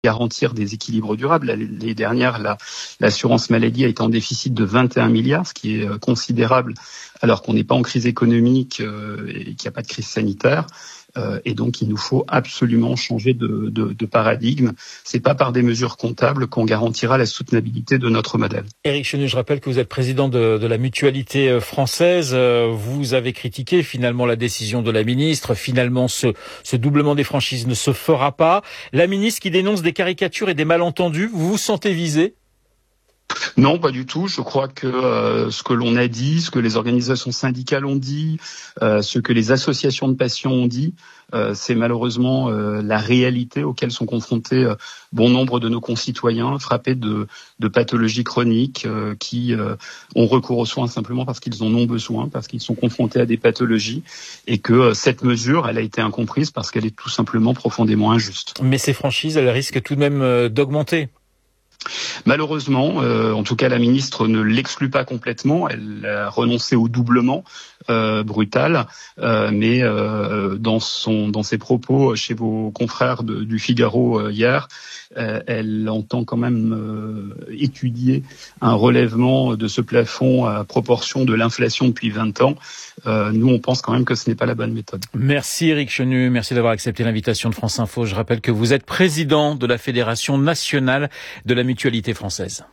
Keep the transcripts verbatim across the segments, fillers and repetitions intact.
garantir des équilibres durables. L'année dernière, la, l'assurance maladie a été en déficit de vingt et un milliards, ce qui est considérable alors qu'on n'est pas en crise économique euh, et qu'il n'y a pas de crise sanitaire. Euh, et donc, il nous faut absolument changer de, de, de paradigme. C'est pas par des mesures comptables qu'on garantira la soutenabilité de notre modèle. Éric Chenu, je rappelle que vous êtes président de, de la Mutualité française. Vous avez critiqué finalement la décision de la ministre. Finalement, ce, ce doublement des franchises ne se fera pas. La ministre qui dénonce des caricatures et des malentendus, vous vous sentez visé ? Non, pas du tout. Je crois que euh, ce que l'on a dit, ce que les organisations syndicales ont dit, euh, ce que les associations de patients ont dit, euh, c'est malheureusement euh, la réalité auquel sont confrontés euh, bon nombre de nos concitoyens frappés de, de pathologies chroniques euh, qui euh, ont recours aux soins simplement parce qu'ils en ont besoin, parce qu'ils sont confrontés à des pathologies et que euh, cette mesure, elle a été incomprise parce qu'elle est tout simplement profondément injuste. Mais ces franchises, elles risquent tout de même euh, d'augmenter. Malheureusement, euh, en tout cas la ministre ne l'exclut pas complètement, elle a renoncé au doublement euh, brutal, euh, mais euh, dans son dans ses propos chez vos confrères de, du Figaro euh, hier, euh, elle entend quand même euh, étudier un relèvement de ce plafond à proportion de l'inflation depuis vingt ans. Euh, nous, on pense quand même que ce n'est pas la bonne méthode. Merci Éric Chenu, merci d'avoir accepté l'invitation de France Info. Je rappelle que vous êtes président de la Fédération nationale de la Mutualité française.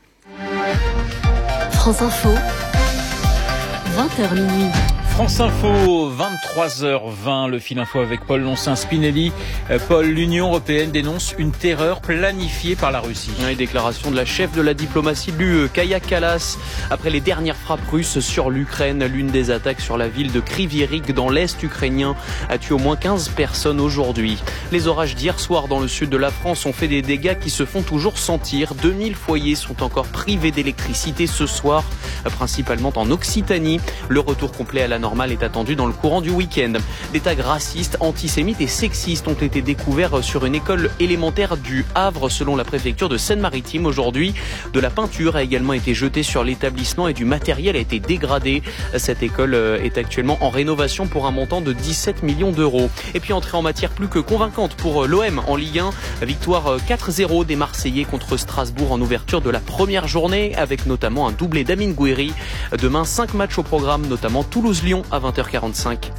France Info, vingt heures minuit. France Info, vingt-trois heures vingt, le fil info avec Paul Loncin-Spinelli. Euh, Paul, l'Union européenne dénonce une terreur planifiée par la Russie. Oui, déclaration de la chef de la diplomatie de l'U E, Kaja Kallas, après les dernières frappes russes sur l'Ukraine. L'une des attaques sur la ville de Kryvyi-Rih dans l'est ukrainien a tué au moins quinze personnes aujourd'hui. Les orages d'hier soir dans le sud de la France ont fait des dégâts qui se font toujours sentir. deux mille foyers sont encore privés d'électricité ce soir, principalement en Occitanie. Le retour complet à la normale est attendu dans le courant du week-end. Des tags racistes, antisémites et sexistes ont été découverts sur une école élémentaire du Havre, selon la préfecture de Seine-Maritime aujourd'hui. De la peinture a également été jetée sur l'établissement et du matériel a été dégradé. Cette école est actuellement en rénovation pour un montant de dix-sept millions d'euros. Et puis entrée en matière plus que convaincante pour l'O M en Ligue un. Victoire quatre zéro des Marseillais contre Strasbourg en ouverture de la première journée, avec notamment un doublé d'Amine Gouiri. Demain, cinq matchs au programme, notamment Toulouse-Lyon à vingt heures quarante-cinq.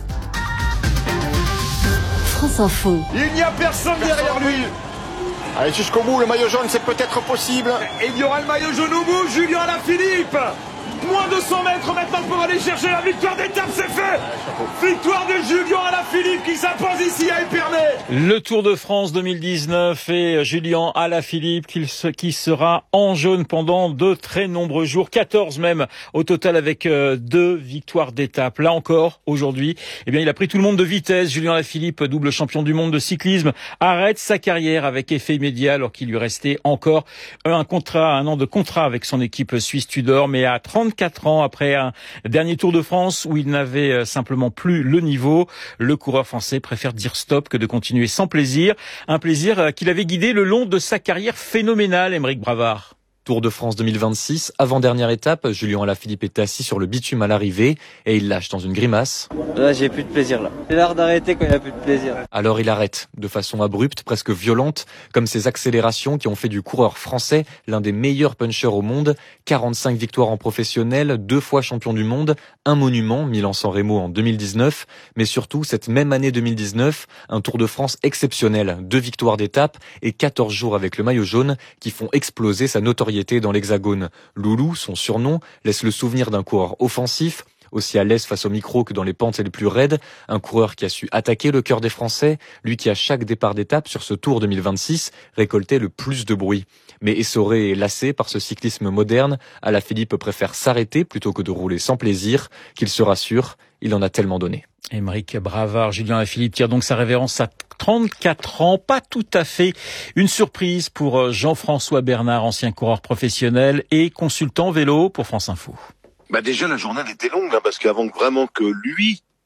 France Info. Il n'y a personne derrière lui. Allez, jusqu'au bout, le maillot jaune, c'est peut-être possible. Et il y aura le maillot jaune au bout, Julien Alaphilippe. Moins de cent mètres maintenant pour aller chercher la victoire d'étape, c'est fait. Victoire de Julien Alaphilippe qui s'impose ici à Épernay. Le Tour de France deux mille dix-neuf et Julien Alaphilippe qui sera en jaune pendant de très nombreux jours, quatorze même au total, avec deux victoires d'étape. Là encore, aujourd'hui, eh bien, il a pris tout le monde de vitesse. Julien Alaphilippe, double champion du monde de cyclisme, arrête sa carrière avec effet immédiat alors qu'il lui restait encore un contrat, un an de contrat avec son équipe suisse Tudor, mais à trente-quatre ans, après un dernier Tour de France où il n'avait simplement plus le niveau, le coureur français préfère dire stop que de continuer sans plaisir. Un plaisir qu'il avait guidé le long de sa carrière phénoménale, Aymeric Bravard. Tour de France deux mille vingt-six, avant-dernière étape, Julien Alaphilippe est assis sur le bitume à l'arrivée et il lâche dans une grimace. Là, j'ai plus de plaisir là. J'ai l'air d'arrêter quand il n'y a plus de plaisir. Alors il arrête, de façon abrupte, presque violente, comme ces accélérations qui ont fait du coureur français l'un des meilleurs punchers au monde. quarante-cinq victoires en professionnel, deux fois champion du monde, un monument, Milan-San Remo en deux mille dix-neuf, mais surtout cette même année deux mille dix-neuf, un Tour de France exceptionnel, deux victoires d'étape et quatorze jours avec le maillot jaune qui font exploser sa notoriété dans l'Hexagone. Loulou, son surnom, laisse le souvenir d'un coureur offensif, aussi à l'aise face au micro que dans les pentes les plus raides, un coureur qui a su attaquer le cœur des Français, lui qui à chaque départ d'étape sur ce Tour deux mille vingt-six récoltait le plus de bruit. Mais essoré et lassé par ce cyclisme moderne, Alaphilippe préfère s'arrêter plutôt que de rouler sans plaisir, qu'il se rassure, il en a tellement donné. Aymeric Bravard, Julien Alaphilippe tire donc sa révérence à trente-quatre ans. Pas tout à fait une surprise pour Jean-François Bernard, ancien coureur professionnel et consultant vélo pour France Info. Bah déjà, la journée elle était longue, hein, parce qu'avant vraiment que lui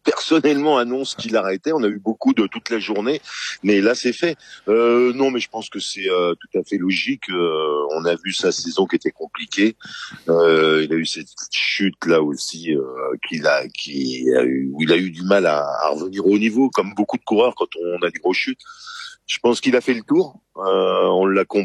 personnellement annonce qu'il arrêtait. On a eu beaucoup de toute la journée, mais là c'est fait. Euh, non, mais je pense que c'est euh, tout à fait logique. Euh, on a vu sa saison qui était compliquée. Euh, il a eu cette chute là aussi, euh, qu'il a, qui a eu, où il a eu du mal à, à revenir au niveau, comme beaucoup de coureurs quand on a des grosses chutes. Je pense qu'il a fait le tour. Euh, on l'a compris.